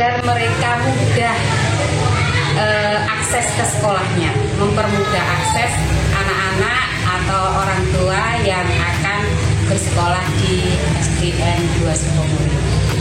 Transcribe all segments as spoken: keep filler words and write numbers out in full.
agar mereka mudah uh, akses ke sekolahnya, mempermudah akses anak-anak atau orang tua yang akan bersekolah di S D N dua Sukomori.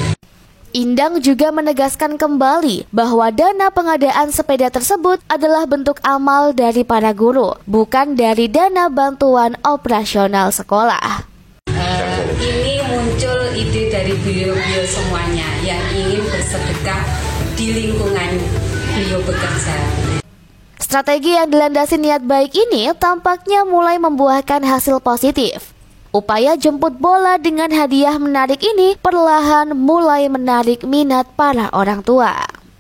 Indang juga menegaskan kembali bahwa dana pengadaan sepeda tersebut adalah bentuk amal dari para guru, bukan dari dana bantuan operasional sekolah. Uh, ini muncul ide dari beliau-beliau semuanya yang ingin bersedekah di lingkungan beliau bekerja. Strategi yang dilandasi niat baik ini tampaknya mulai membuahkan hasil positif. Upaya jemput bola dengan hadiah menarik ini perlahan mulai menarik minat para orang tua.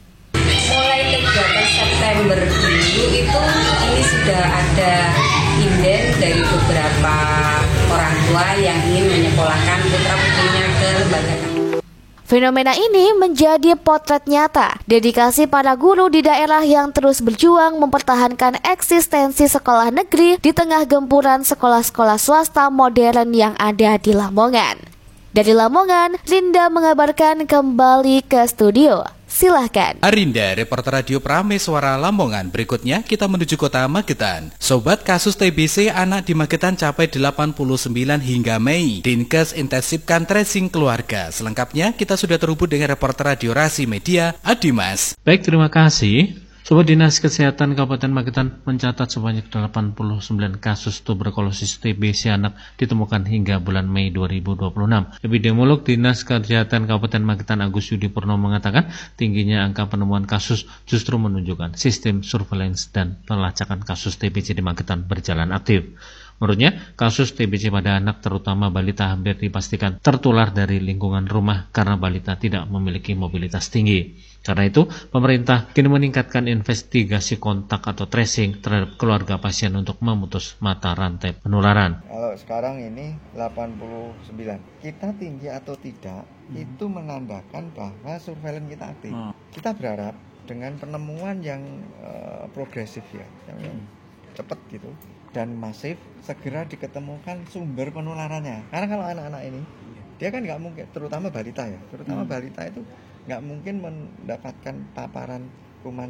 Mulai tiga belas September dulu itu ini sudah ada inden dari beberapa orang tua yang ingin menyekolahkan putra-putrinya ke lembaga. Fenomena ini menjadi potret nyata dedikasi para guru di daerah yang terus berjuang mempertahankan eksistensi sekolah negeri di tengah gempuran sekolah-sekolah swasta modern yang ada di Lamongan. Dari Lamongan, Rinda mengabarkan kembali ke studio. Silahkan. Arinda, reporter Radio Prameswara Lamongan. Berikutnya kita menuju kota Magetan. Sobat, kasus T B C anak di Magetan capai delapan puluh sembilan hingga Mei. Dinkes intensifkan tracing keluarga. Selengkapnya kita sudah terhubung dengan reporter Radio Rasi Media, Adimas. Baik, terima kasih. Sobat, Dinas Kesehatan Kabupaten Magetan mencatat sebanyak delapan puluh sembilan kasus tuberkulosis T B C anak ditemukan hingga bulan Mei dua ribu dua puluh enam. Epidemiolog Dinas Kesehatan Kabupaten Magetan Agus Yudi Purnomo mengatakan tingginya angka penemuan kasus justru menunjukkan sistem surveillance dan pelacakan kasus T B C di Magetan berjalan aktif. Menurutnya, kasus T B C pada anak terutama balita hampir dipastikan tertular dari lingkungan rumah karena balita tidak memiliki mobilitas tinggi. Karena itu, pemerintah kini meningkatkan investigasi kontak atau tracing terhadap keluarga pasien untuk memutus mata rantai penularan. Kalau sekarang ini delapan puluh sembilan, kita tinggi atau tidak, hmm. itu menandakan bahwa surveillance kita aktif. Hmm. Kita berharap dengan penemuan yang uh, progresif ya, yang hmm. cepat gitu, dan masif, segera diketemukan sumber penularannya. Karena kalau anak-anak ini, dia kan nggak mungkin, terutama balita ya, terutama hmm. balita itu nggak mungkin mendapatkan paparan kuman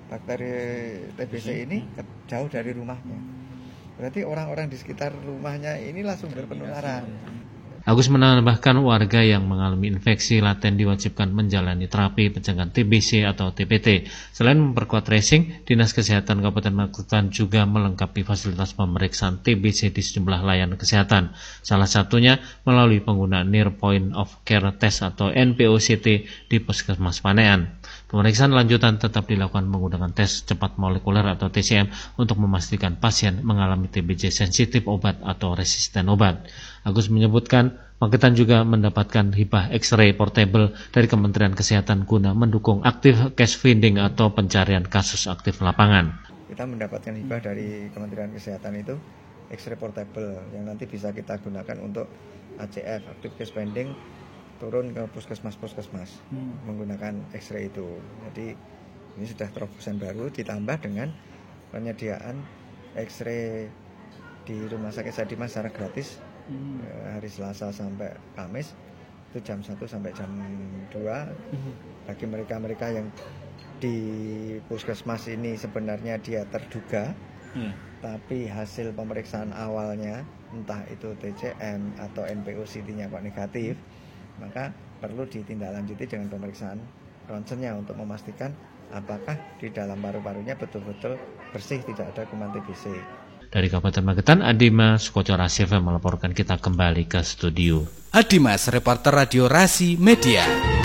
bakteri T B C ini jauh dari rumahnya. Berarti orang-orang di sekitar rumahnya inilah sumber penularan. Agus menambahkan warga yang mengalami infeksi laten diwajibkan menjalani terapi pencegahan T B C atau T P T. Selain memperkuat tracing, Dinas Kesehatan Kabupaten Magetan juga melengkapi fasilitas pemeriksaan T B C di sejumlah layanan kesehatan. Salah satunya melalui penggunaan Near Point of Care Test atau N P O C T di Puskesmas Panean. Pemeriksaan lanjutan tetap dilakukan menggunakan tes cepat molekuler atau T C M untuk memastikan pasien mengalami T B C sensitif obat atau resisten obat. Agus menyebutkan Magetan juga mendapatkan hibah X-ray portable dari Kementerian Kesehatan guna mendukung aktif case finding atau pencarian kasus aktif lapangan. Kita mendapatkan hibah dari Kementerian Kesehatan itu X-ray portable yang nanti bisa kita gunakan untuk A C F, active case finding, turun ke puskesmas-puskesmas hmm. menggunakan X-ray itu. Jadi ini sudah terobosan baru ditambah dengan penyediaan X-ray di Rumah Sakit Sadimas secara gratis hmm. hari Selasa sampai Kamis itu jam satu sampai jam dua hmm. bagi mereka-mereka yang di puskesmas ini sebenarnya dia terduga hmm. tapi hasil pemeriksaan awalnya entah itu T C M atau N P O C T-nya kok negatif, maka perlu ditindaklanjuti dengan pemeriksaan ronsennya untuk memastikan apakah di dalam paru-parunya betul-betul bersih, tidak ada kuman T B C. Dari Kabupaten Magetan, Adimas Koco Rasif melaporkan. Kita kembali ke studio. Adimas, reporter Radio Rasi Media.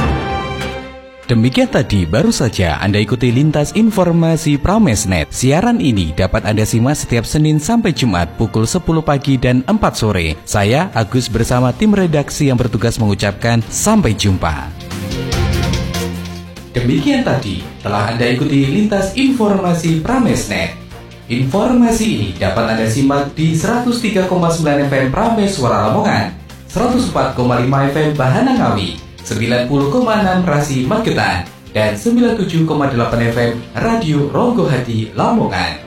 Demikian tadi baru saja Anda ikuti lintas informasi Pramesnet. Siaran ini dapat Anda simak setiap Senin sampai Jumat pukul sepuluh pagi dan empat sore. Saya Agus bersama tim redaksi yang bertugas mengucapkan sampai jumpa. Demikian tadi telah Anda ikuti lintas informasi Pramesnet. Informasi ini dapat Anda simak di seratus tiga koma sembilan F M Prameswara Lamongan, seratus empat koma lima F M Bahana Ngawi, sembilan puluh koma enam Rasi Magetan, dan sembilan puluh tujuh koma delapan F M Radio Ronggo Hadi Lamongan.